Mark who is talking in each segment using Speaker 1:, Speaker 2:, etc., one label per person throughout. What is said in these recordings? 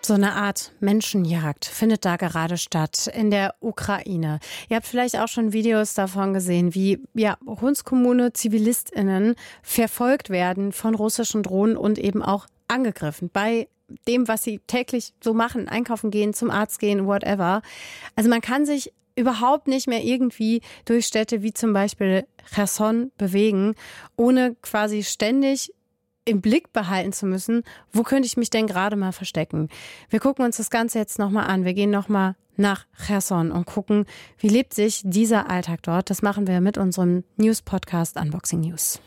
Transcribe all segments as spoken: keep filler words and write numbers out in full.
Speaker 1: So eine Art Menschenjagd findet da gerade statt in der Ukraine. Ihr habt vielleicht auch schon Videos davon gesehen, wie ja, Hundskommune ZivilistInnen verfolgt werden von russischen Drohnen und eben auch angegriffen bei dem, was sie täglich so machen, einkaufen gehen, zum Arzt gehen, whatever. Also man kann sich überhaupt nicht mehr irgendwie durch Städte wie zum Beispiel Cherson bewegen, ohne quasi ständig im Blick behalten zu müssen, wo könnte ich mich denn gerade mal verstecken? Wir gucken uns das Ganze jetzt nochmal an. Wir gehen nochmal nach Cherson und gucken, wie lebt sich dieser Alltag dort. Das machen wir mit unserem News-Podcast Unboxing News.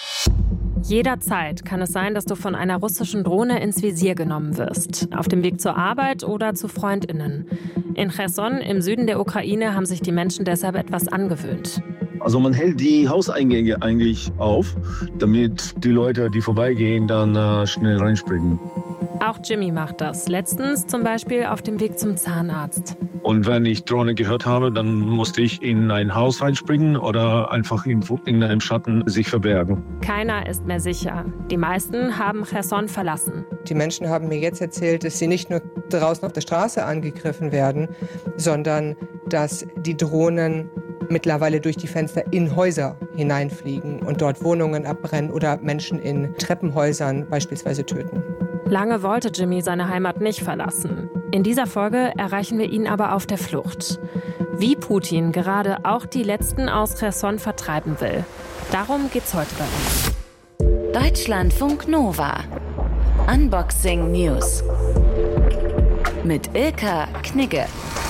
Speaker 2: Jederzeit kann es sein, dass du von einer russischen Drohne ins Visier genommen wirst. Auf dem Weg zur Arbeit oder zu FreundInnen. In Cherson im Süden der Ukraine haben sich die Menschen deshalb etwas angewöhnt.
Speaker 3: Also man hält die Hauseingänge eigentlich auf, damit die Leute, die vorbeigehen, dann äh, schnell reinspringen.
Speaker 2: Auch Jimmy macht das. Letztens zum Beispiel auf dem Weg zum Zahnarzt.
Speaker 3: Und wenn ich Drohne gehört habe, dann musste ich in ein Haus reinspringen oder einfach in, in einem Schatten sich verbergen.
Speaker 2: Keiner ist mehr sicher. Die meisten haben Cherson verlassen.
Speaker 4: Die Menschen haben mir jetzt erzählt, dass sie nicht nur draußen auf der Straße angegriffen werden, sondern dass die Drohnen mittlerweile durch die Fenster in Häuser hineinfliegen und dort Wohnungen abbrennen oder Menschen in Treppenhäusern beispielsweise töten.
Speaker 2: Lange wollte Jimmy seine Heimat nicht verlassen. In dieser Folge erreichen wir ihn aber auf der Flucht. Wie Putin gerade auch die Letzten aus Cherson vertreiben will. Darum geht's heute bei uns.
Speaker 5: Deutschlandfunk Nova. Unboxing News. Mit Ilka Knigge.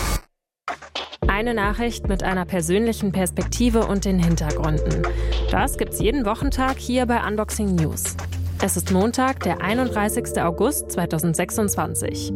Speaker 2: Eine Nachricht mit einer persönlichen Perspektive und den Hintergründen. Das gibt's jeden Wochentag hier bei Unboxing News. Es ist Montag, der einunddreißigster August zweitausendsechsundzwanzig.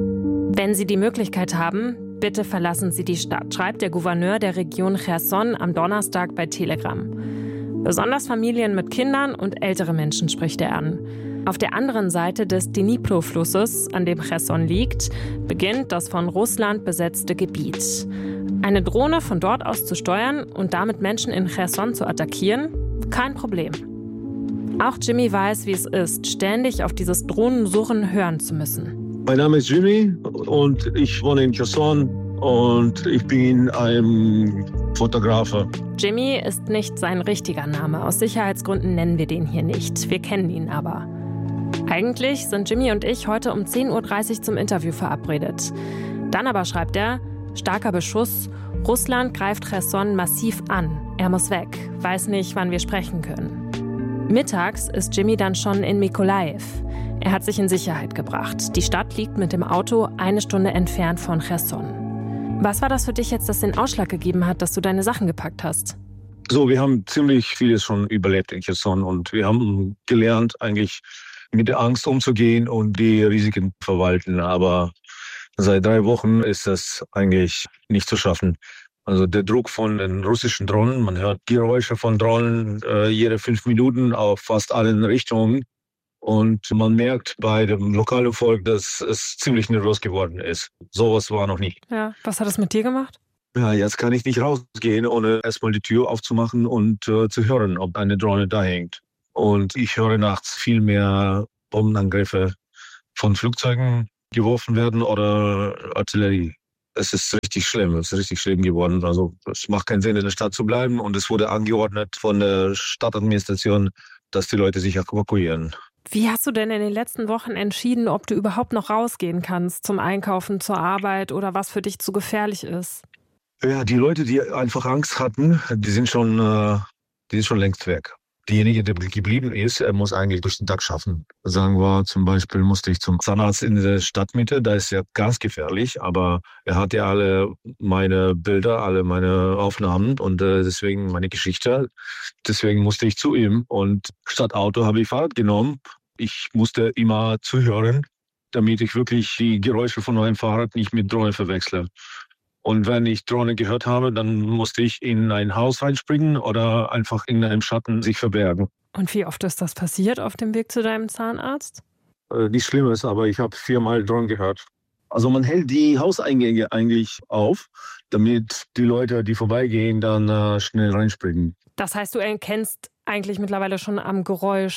Speaker 2: Wenn Sie die Möglichkeit haben, bitte verlassen Sie die Stadt, schreibt der Gouverneur der Region Cherson am Donnerstag bei Telegram. Besonders Familien mit Kindern und ältere Menschen spricht er an. Auf der anderen Seite des Dnipro-Flusses, an dem Cherson liegt, beginnt das von Russland besetzte Gebiet. Eine Drohne von dort aus zu steuern und damit Menschen in Cherson zu attackieren? Kein Problem. Auch Jimmy weiß, wie es ist, ständig auf dieses Drohnensurren hören zu müssen.
Speaker 3: Mein Name ist Jimmy und ich wohne in Cherson und ich bin ein Fotografer.
Speaker 2: Jimmy ist nicht sein richtiger Name. Aus Sicherheitsgründen nennen wir den hier nicht. Wir kennen ihn aber. Eigentlich sind Jimmy und ich heute um zehn Uhr dreißig zum Interview verabredet. Dann aber schreibt er, starker Beschuss, Russland greift Cherson massiv an. Er muss weg, weiß nicht, wann wir sprechen können. Mittags ist Jimmy dann schon in Mykolaiv. Er hat sich in Sicherheit gebracht. Die Stadt liegt mit dem Auto eine Stunde entfernt von Cherson. Was war das für dich jetzt, das den Ausschlag gegeben hat, dass du deine Sachen gepackt hast?
Speaker 3: So, wir haben ziemlich vieles schon überlebt in Cherson und wir haben gelernt, eigentlich mit der Angst umzugehen und die Risiken verwalten. Aber seit drei Wochen ist das eigentlich nicht zu schaffen. Also der Druck von den russischen Drohnen, man hört Geräusche von Drohnen äh, jede fünf Minuten auf fast allen Richtungen. Und man merkt bei dem lokalen Volk, dass es ziemlich nervös geworden ist. Sowas war noch nie.
Speaker 2: Ja, was hat das mit dir gemacht?
Speaker 3: Ja, jetzt kann ich nicht rausgehen, ohne erstmal die Tür aufzumachen und äh, zu hören, ob eine Drohne da hängt. Und ich höre nachts viel mehr Bombenangriffe von Flugzeugen geworfen werden oder Artillerie. Es ist richtig schlimm, es ist richtig schlimm geworden. Also es macht keinen Sinn, in der Stadt zu bleiben. Und es wurde angeordnet von der Stadtadministration, dass die Leute sich evakuieren.
Speaker 2: Wie hast du denn in den letzten Wochen entschieden, ob du überhaupt noch rausgehen kannst zum Einkaufen, zur Arbeit oder was für dich zu gefährlich ist?
Speaker 3: Ja, die Leute, die einfach Angst hatten, die sind schon, die sind schon längst weg. Derjenige, der geblieben ist, er muss eigentlich durch den Tag schaffen. Sagen wir zum Beispiel, musste ich zum Zahnarzt in der Stadtmitte, da ist ja ganz gefährlich, aber er hat ja alle meine Bilder, alle meine Aufnahmen und äh, deswegen meine Geschichte. Deswegen musste ich zu ihm und statt Auto habe ich Fahrrad genommen. Ich musste immer zuhören, damit ich wirklich die Geräusche von meinem Fahrrad nicht mit Drohne verwechsle. Und wenn ich Drohne gehört habe, dann musste ich in ein Haus reinspringen oder einfach in einem Schatten sich verbergen.
Speaker 2: Und wie oft ist das passiert auf dem Weg zu deinem Zahnarzt?
Speaker 3: Äh, nichts Schlimmes, aber ich habe viermal Drohne gehört. Also man hält die Hauseingänge eigentlich auf, damit die Leute, die vorbeigehen, dann äh, schnell reinspringen.
Speaker 2: Das heißt, du erkennst eigentlich mittlerweile schon am Geräusch,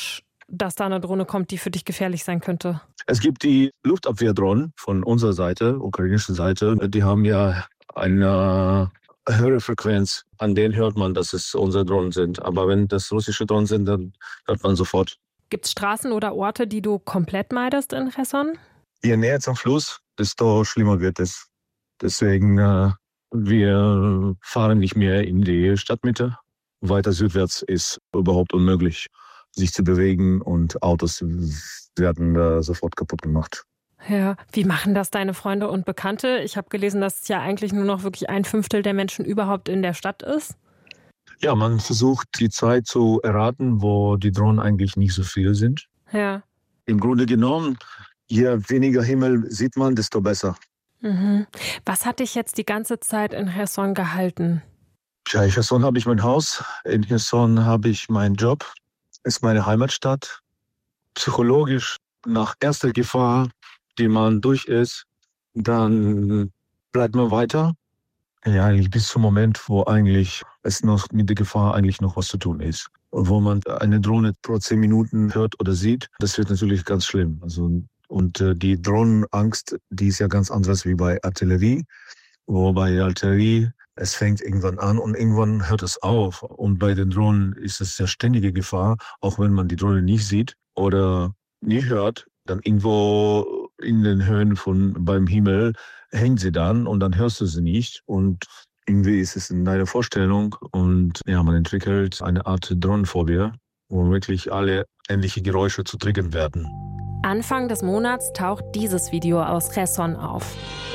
Speaker 2: dass da eine Drohne kommt, die für dich gefährlich sein könnte?
Speaker 3: Es gibt die Luftabwehrdrohnen von unserer Seite, ukrainischen Seite. Die haben ja eine höhere Frequenz. An denen hört man, dass es unsere Drohnen sind. Aber wenn das russische Drohnen sind, dann hört man sofort.
Speaker 2: Gibt es Straßen oder Orte, die du komplett meidest in Cherson?
Speaker 3: Je näher zum Fluss, desto schlimmer wird es. Deswegen, äh, wir fahren nicht mehr in die Stadtmitte. Weiter südwärts ist überhaupt unmöglich, sich zu bewegen, und Autos werden äh, sofort kaputt gemacht.
Speaker 2: Ja, wie machen das deine Freunde und Bekannte? Ich habe gelesen, dass es ja eigentlich nur noch wirklich ein Fünftel der Menschen überhaupt in der Stadt ist.
Speaker 3: Ja, man versucht die Zeit zu erraten, wo die Drohnen eigentlich nicht so viele sind.
Speaker 2: Ja.
Speaker 3: Im Grunde genommen, je weniger Himmel sieht man, desto besser.
Speaker 2: Mhm. Was hat dich jetzt die ganze Zeit in Cherson gehalten?
Speaker 3: Ja, in Cherson habe ich mein Haus, in Cherson habe ich meinen Job, ist meine Heimatstadt. Psychologisch, nach erster Gefahr, die man durch ist, dann bleibt man weiter. Ja, eigentlich bis zum Moment, wo eigentlich es noch mit der Gefahr eigentlich noch was zu tun ist. Und wo man eine Drohne pro zehn Minuten hört oder sieht, das wird natürlich ganz schlimm. Also, und äh, die Drohnenangst, die ist ja ganz anders wie bei Artillerie. Wo bei Artillerie, es fängt irgendwann an und irgendwann hört es auf. Und bei den Drohnen ist es ja ständige Gefahr, auch wenn man die Drohne nicht sieht oder nie hört, dann irgendwo in den Höhen von beim Himmel hängt sie dann und dann hörst du sie nicht. Und irgendwie ist es in deiner Vorstellung und ja, man entwickelt eine Art Drohnenphobie, wo wirklich alle ähnliche Geräusche zu triggern werden.
Speaker 2: Anfang des Monats taucht dieses Video aus Cherson auf.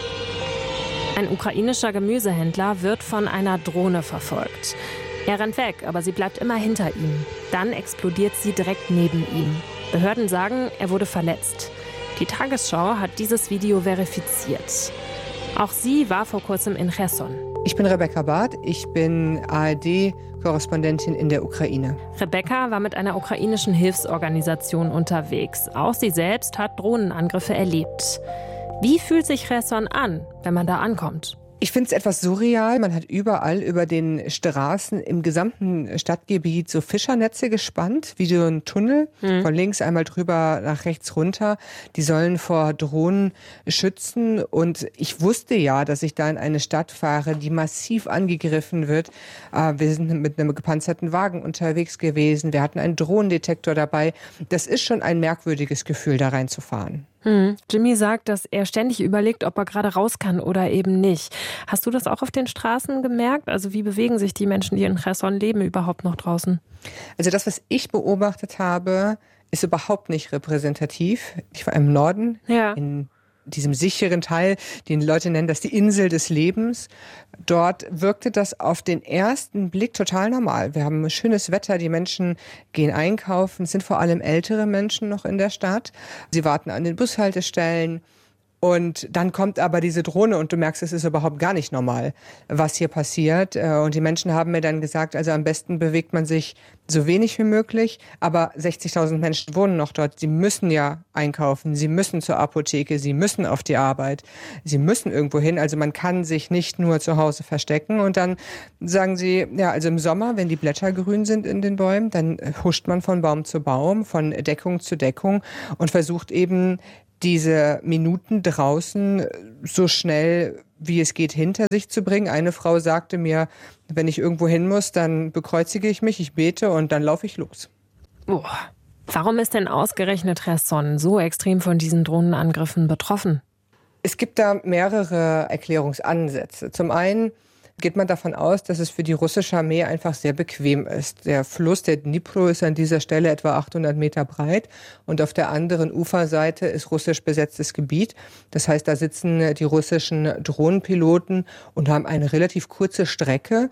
Speaker 2: Ein ukrainischer Gemüsehändler wird von einer Drohne verfolgt. Er rennt weg, aber sie bleibt immer hinter ihm. Dann explodiert sie direkt neben ihm. Behörden sagen, er wurde verletzt. Die Tagesschau hat dieses Video verifiziert. Auch sie war vor kurzem in Cherson.
Speaker 4: Ich bin Rebecca Barth, ich bin A R D-Korrespondentin in der Ukraine.
Speaker 2: Rebecca war mit einer ukrainischen Hilfsorganisation unterwegs. Auch sie selbst hat Drohnenangriffe erlebt. Wie fühlt sich Cherson an, wenn man da ankommt?
Speaker 4: Ich finde es etwas surreal. Man hat überall über den Straßen im gesamten Stadtgebiet so Fischernetze gespannt, wie so ein Tunnel, mhm. von links einmal drüber nach rechts runter. Die sollen vor Drohnen schützen. Und ich wusste ja, dass ich da in eine Stadt fahre, die massiv angegriffen wird. Wir sind mit einem gepanzerten Wagen unterwegs gewesen. Wir hatten einen Drohnendetektor dabei. Das ist schon ein merkwürdiges Gefühl, da reinzufahren.
Speaker 2: Hm. Jimmy sagt, dass er ständig überlegt, ob er gerade raus kann oder eben nicht. Hast du das auch auf den Straßen gemerkt? Also wie bewegen sich die Menschen, die in Cherson leben, überhaupt noch draußen?
Speaker 4: Also das, was ich beobachtet habe, ist überhaupt nicht repräsentativ. Ich war im Norden,
Speaker 2: ja.
Speaker 4: in diesem sicheren Teil, den Leute nennen das die Insel des Lebens. Dort wirkte das auf den ersten Blick total normal. Wir haben schönes Wetter, die Menschen gehen einkaufen, es sind vor allem ältere Menschen noch in der Stadt. Sie warten an den Bushaltestellen. Und dann kommt aber diese Drohne und du merkst, es ist überhaupt gar nicht normal, was hier passiert. Und die Menschen haben mir dann gesagt, also am besten bewegt man sich so wenig wie möglich. Aber sechzigtausend Menschen wohnen noch dort. Sie müssen ja einkaufen, sie müssen zur Apotheke, sie müssen auf die Arbeit, sie müssen irgendwo hin. Also man kann sich nicht nur zu Hause verstecken. Und dann sagen sie, ja, also im Sommer, wenn die Blätter grün sind in den Bäumen, dann huscht man von Baum zu Baum, von Deckung zu Deckung und versucht eben, diese Minuten draußen so schnell wie es geht hinter sich zu bringen. Eine Frau sagte mir, wenn ich irgendwo hin muss, dann bekreuzige ich mich, ich bete und dann laufe ich los.
Speaker 2: Oh. Warum ist denn ausgerechnet Cherson so extrem von diesen Drohnenangriffen betroffen?
Speaker 4: Es gibt da mehrere Erklärungsansätze. Zum einen geht man davon aus, dass es für die russische Armee einfach sehr bequem ist. Der Fluss, der Dnipro, ist an dieser Stelle etwa achthundert Meter breit und auf der anderen Uferseite ist russisch besetztes Gebiet. Das heißt, da sitzen die russischen Drohnenpiloten und haben eine relativ kurze Strecke,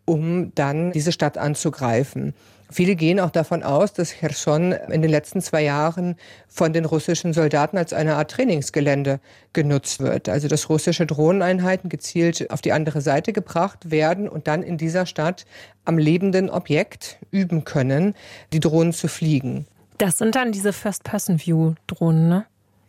Speaker 4: um dann diese Stadt anzugreifen. Viele gehen auch davon aus, dass Cherson in den letzten zwei Jahren von den russischen Soldaten als eine Art Trainingsgelände genutzt wird. Also dass russische Drohneneinheiten gezielt auf die andere Seite gebracht werden und dann in dieser Stadt am lebenden Objekt üben können, die Drohnen zu fliegen.
Speaker 2: Das sind dann diese First-Person-View-Drohnen, ne?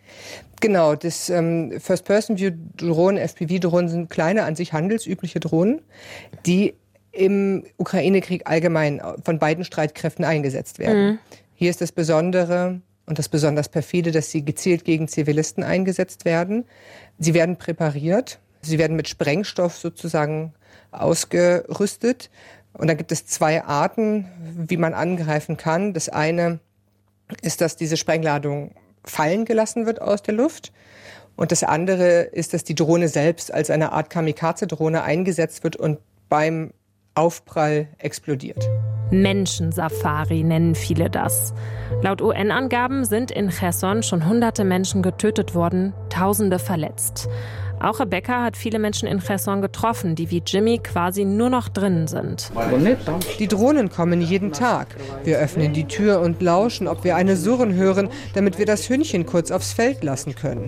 Speaker 4: Genau, das ähm, First-Person-View-Drohnen, F P V-Drohnen sind kleine, an sich handelsübliche Drohnen, die im Ukraine-Krieg allgemein von beiden Streitkräften eingesetzt werden. Mhm. Hier ist das Besondere und das besonders perfide, dass sie gezielt gegen Zivilisten eingesetzt werden. Sie werden präpariert, sie werden mit Sprengstoff sozusagen ausgerüstet. Und da gibt es zwei Arten, wie man angreifen kann. Das eine ist, dass diese Sprengladung fallen gelassen wird aus der Luft. Und das andere ist, dass die Drohne selbst als eine Art Kamikaze-Drohne eingesetzt wird und beim Aufprall explodiert.
Speaker 2: Menschensafari nennen viele das. Laut U N-Angaben sind in Cherson schon hunderte Menschen getötet worden, Tausende verletzt. Auch Rebecca hat viele Menschen in Cherson getroffen, die wie Jimmy quasi nur noch drinnen sind.
Speaker 4: Die Drohnen kommen jeden Tag. Wir öffnen die Tür und lauschen, ob wir eine Surren hören, damit wir das Hündchen kurz aufs Feld lassen können.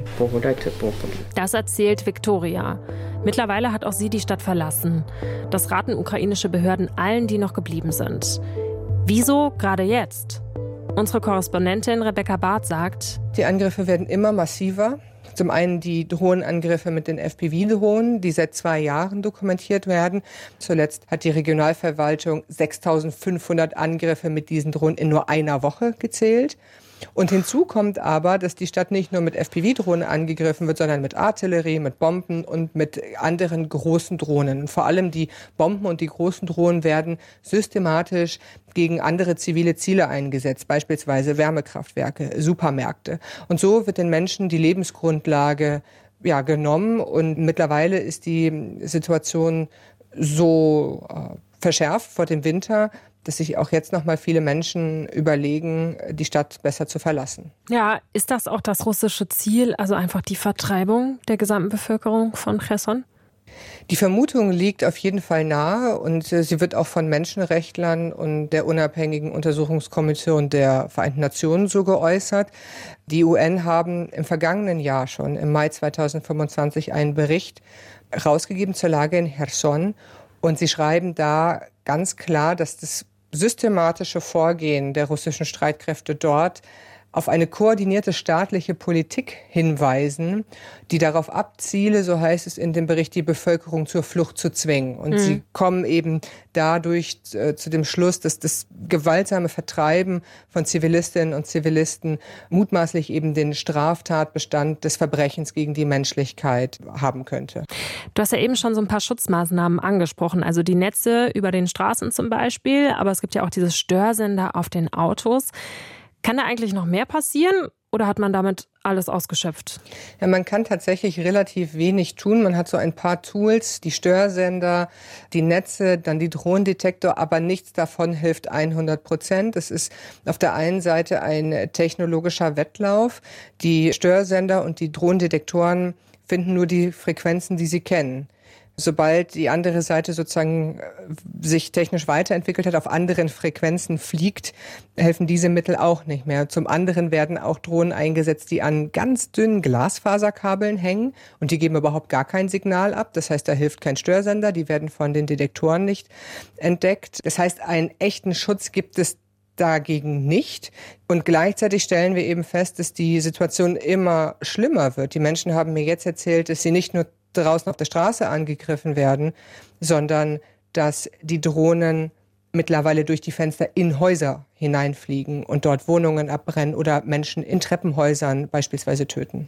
Speaker 2: Das erzählt Victoria. Mittlerweile hat auch sie die Stadt verlassen. Das raten ukrainische Behörden allen, die noch geblieben sind. Wieso gerade jetzt? Unsere Korrespondentin Rebecca Barth sagt:
Speaker 4: Die Angriffe werden immer massiver. Zum einen die Drohnenangriffe mit den F P V-Drohnen, die seit zwei Jahren dokumentiert werden. Zuletzt hat die Regionalverwaltung sechstausendfünfhundert Angriffe mit diesen Drohnen in nur einer Woche gezählt. Und hinzu kommt aber, dass die Stadt nicht nur mit F P V-Drohnen angegriffen wird, sondern mit Artillerie, mit Bomben und mit anderen großen Drohnen. Und vor allem die Bomben und die großen Drohnen werden systematisch gegen andere zivile Ziele eingesetzt, beispielsweise Wärmekraftwerke, Supermärkte. Und so wird den Menschen die Lebensgrundlage ja, genommen. Und mittlerweile ist die Situation so äh, verschärft vor dem Winter, dass sich auch jetzt noch mal viele Menschen überlegen, die Stadt besser zu verlassen.
Speaker 2: Ja, ist das auch das russische Ziel, also einfach die Vertreibung der gesamten Bevölkerung von Cherson?
Speaker 4: Die Vermutung liegt auf jeden Fall nahe und sie wird auch von Menschenrechtlern und der unabhängigen Untersuchungskommission der Vereinten Nationen so geäußert. Die U N haben im vergangenen Jahr schon, im Mai zweitausendfünfundzwanzig, einen Bericht rausgegeben zur Lage in Cherson. Und sie schreiben da ganz klar, dass das systematische Vorgehen der russischen Streitkräfte dort auf eine koordinierte staatliche Politik hinweisen, die darauf abziele, so heißt es in dem Bericht, die Bevölkerung zur Flucht zu zwingen. Und mhm. sie kommen eben dadurch äh, zu dem Schluss, dass das gewaltsame Vertreiben von Zivilistinnen und Zivilisten mutmaßlich eben den Straftatbestand des Verbrechens gegen die Menschlichkeit haben könnte.
Speaker 2: Du hast ja eben schon so ein paar Schutzmaßnahmen angesprochen, also die Netze über den Straßen zum Beispiel, aber es gibt ja auch diese Störsender auf den Autos. Kann da eigentlich noch mehr passieren oder hat man damit alles ausgeschöpft?
Speaker 4: Ja, man kann tatsächlich relativ wenig tun. Man hat so ein paar Tools, die Störsender, die Netze, dann die Drohnendetektor, aber nichts davon hilft hundert Prozent. Es ist auf der einen Seite ein technologischer Wettlauf. Die Störsender und die Drohnendetektoren finden nur die Frequenzen, die sie kennen. Sobald die andere Seite sozusagen sich technisch weiterentwickelt hat, auf anderen Frequenzen fliegt, helfen diese Mittel auch nicht mehr. Zum anderen werden auch Drohnen eingesetzt, die an ganz dünnen Glasfaserkabeln hängen und die geben überhaupt gar kein Signal ab. Das heißt, da hilft kein Störsender, die werden von den Detektoren nicht entdeckt. Das heißt, einen echten Schutz gibt es dagegen nicht. Und gleichzeitig stellen wir eben fest, dass die Situation immer schlimmer wird. Die Menschen haben mir jetzt erzählt, dass sie nicht nur draußen auf der Straße angegriffen werden, sondern dass die Drohnen mittlerweile durch die Fenster in Häuser hineinfliegen und dort Wohnungen abbrennen oder Menschen in Treppenhäusern beispielsweise töten.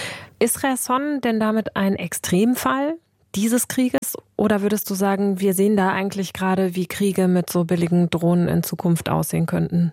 Speaker 2: Ist Cherson denn damit ein Extremfall dieses Krieges? Oder würdest du sagen, wir sehen da eigentlich gerade, wie Kriege mit so billigen Drohnen in Zukunft aussehen könnten?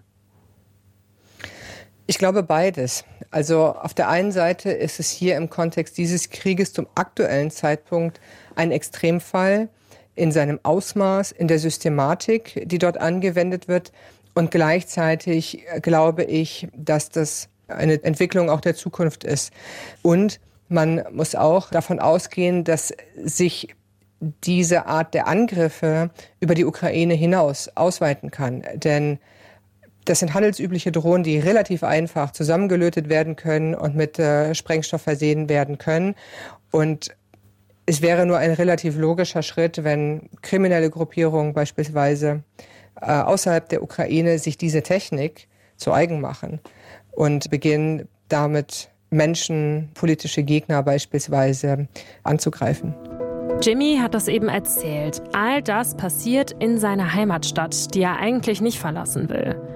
Speaker 4: Ich glaube beides. Also auf der einen Seite ist es hier im Kontext dieses Krieges zum aktuellen Zeitpunkt ein Extremfall in seinem Ausmaß, in der Systematik, die dort angewendet wird. Und gleichzeitig glaube ich, dass das eine Entwicklung auch der Zukunft ist. Und man muss auch davon ausgehen, dass sich diese Art der Angriffe über die Ukraine hinaus ausweiten kann. Denn das sind handelsübliche Drohnen, die relativ einfach zusammengelötet werden können und mit äh, Sprengstoff versehen werden können. Und es wäre nur ein relativ logischer Schritt, wenn kriminelle Gruppierungen beispielsweise äh, außerhalb der Ukraine sich diese Technik zu eigen machen und beginnen damit Menschen, politische Gegner beispielsweise anzugreifen.
Speaker 2: Jimmy hat das eben erzählt. All das passiert in seiner Heimatstadt, die er eigentlich nicht verlassen will.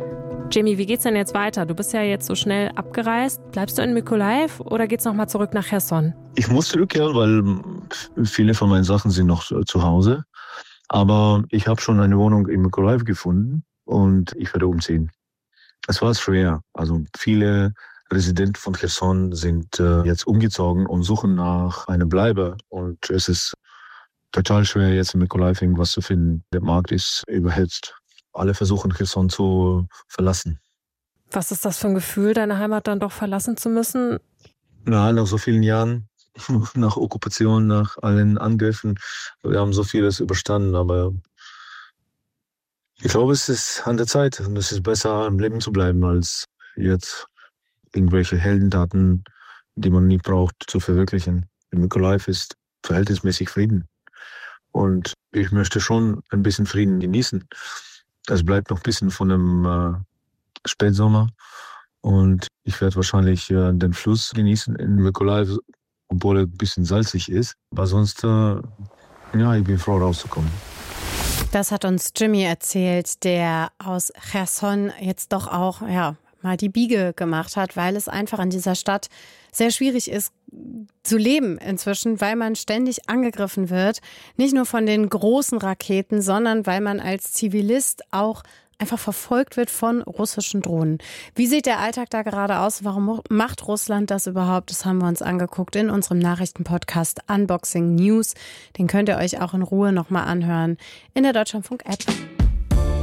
Speaker 2: Jimmy, wie geht's denn jetzt weiter? Du bist ja jetzt so schnell abgereist. Bleibst du in Mykolaiv oder geht's nochmal zurück nach Cherson?
Speaker 3: Ich muss zurückkehren, weil viele von meinen Sachen sind noch zu Hause. Aber ich habe schon eine Wohnung in Mykolaiv gefunden und ich werde umziehen. Es war schwer. Also viele Residenten von Cherson sind äh, jetzt umgezogen und suchen nach einer Bleibe. Und es ist total schwer, jetzt in Mykolaiv irgendwas zu finden. Der Markt ist überhitzt. Alle versuchen, Cherson zu verlassen.
Speaker 2: Was ist das für ein Gefühl, deine Heimat dann doch verlassen zu müssen?
Speaker 3: Na, nach so vielen Jahren, nach Okkupation, nach allen Angriffen, wir haben so vieles überstanden, aber ich glaube, es ist an der Zeit und es ist besser, am Leben zu bleiben, als jetzt irgendwelche Heldentaten, die man nie braucht, zu verwirklichen. In Mykolaiv ist verhältnismäßig Frieden und ich möchte schon ein bisschen Frieden genießen. Es bleibt noch ein bisschen von dem äh, Spätsommer und ich werde wahrscheinlich äh, den Fluss genießen in Mykolaiv, obwohl er ein bisschen salzig ist. Aber sonst, äh, ja, ich bin froh, rauszukommen.
Speaker 1: Das hat uns Jimmy erzählt, der aus Cherson jetzt doch auch, ja, mal die Biege gemacht hat, weil es einfach in dieser Stadt sehr schwierig ist zu leben inzwischen, weil man ständig angegriffen wird. Nicht nur von den großen Raketen, sondern weil man als Zivilist auch einfach verfolgt wird von russischen Drohnen. Wie sieht der Alltag da gerade aus? Warum macht Russland das überhaupt? Das haben wir uns angeguckt in unserem Nachrichtenpodcast Unboxing News. Den könnt ihr euch auch in Ruhe nochmal anhören in der Deutschlandfunk-App.